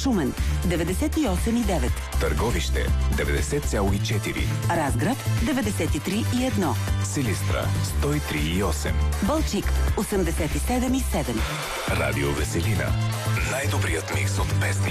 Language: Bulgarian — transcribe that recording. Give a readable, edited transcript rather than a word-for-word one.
Шумен 98,9. Търговище 90,4. Разград 93,1. Силистра 103,8. Балчик 87,7. Радио Веселина. Най-добрият микс от песни.